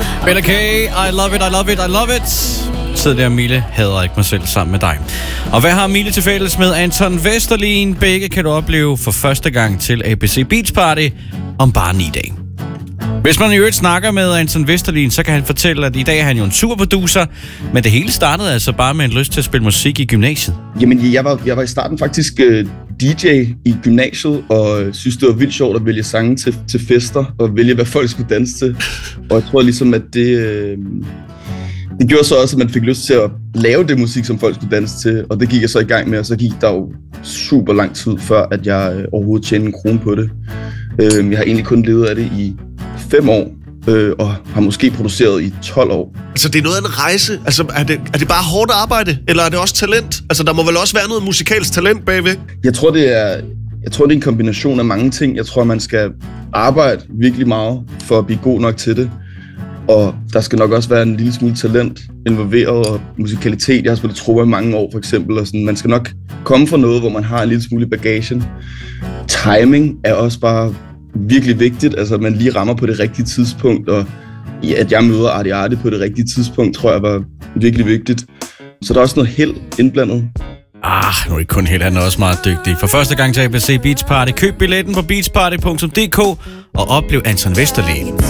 Bella K, I love it, I love it, I love it. Sidder der, Mille, hader ikke mig selv sammen med dig. Og hvad har Mille til fælles med Anton Vesterlin? Begge kan du opleve for første gang til ABC Beach Party om bare 9 dage. Hvis man i øvrigt snakker med Anton Vesterlin, så kan han fortælle, at i dag er han jo en superproducer, men det hele startede altså bare med en lyst til at spille musik i gymnasiet. Jamen, jeg var i starten faktisk DJ i gymnasiet, og synes, det var vildt sjovt at vælge sange til fester, og vælge, hvad folk skulle danse til. Og jeg tror ligesom, at det gjorde så også, at man fik lyst til at lave det musik, som folk skulle danse til, og det gik jeg så i gang med, og så gik der jo super lang tid, før at jeg overhovedet tjente en krone på det. Jeg har egentlig kun levet af det i 5 år, og har måske produceret i 12 år. Altså, det er noget af en rejse. Altså, er det bare hårdt arbejde, eller er det også talent? Altså, der må vel også være noget musikalsk talent bagved? Jeg tror, det er en kombination af mange ting. Jeg tror, man skal arbejde virkelig meget for at blive god nok til det. Og der skal nok også være en lille smule talent involveret, og musikalitet. Jeg har spillet trommer i mange år, for eksempel. Og sådan. Man skal nok komme fra noget, hvor man har en lille smule bagagen. Timing er også bare virkelig vigtigt. Altså, man lige rammer på det rigtige tidspunkt, og at jeg møder Arti Arti på det rigtige tidspunkt, tror jeg var virkelig vigtigt. Så der er også noget held indblandet. Nu er ikke kun held, han er også meget dygtig. For første gang til ABC Beach Party, køb billetten på beachparty.dk og oplev Anton Vesterlin.